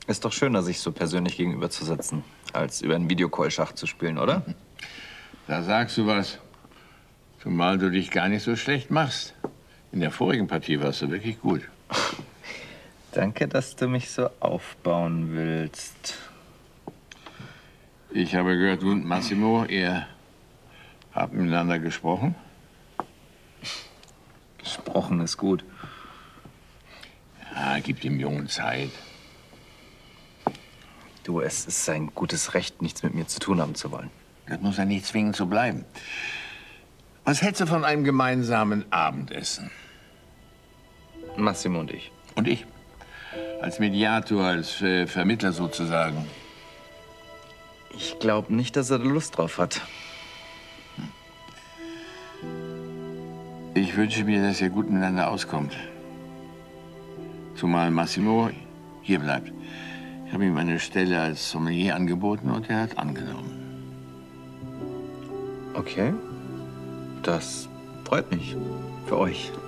Ist doch schöner, sich so persönlich gegenüberzusitzen, als über einen Videocall Schach zu spielen, oder? Da sagst du was. Zumal du dich gar nicht so schlecht machst. In der vorigen Partie warst du wirklich gut. Danke, dass du mich so aufbauen willst. Ich habe gehört, du und Massimo, ihr habt miteinander gesprochen. Gesprochen ist gut. Ja, gib dem Jungen Zeit. Du, es ist sein gutes Recht, nichts mit mir zu tun haben zu wollen. Das muss ja nicht zwingend so bleiben. Was hältst du von einem gemeinsamen Abendessen? Massimo und ich. Und ich? Als Mediator, als Vermittler sozusagen. Ich glaube nicht, dass er da Lust drauf hat. Ich wünsche mir, dass ihr gut miteinander auskommt. Zumal Massimo hier bleibt. Ich habe ihm eine Stelle als Sommelier angeboten und er hat angenommen. Okay. Das freut mich. Für euch.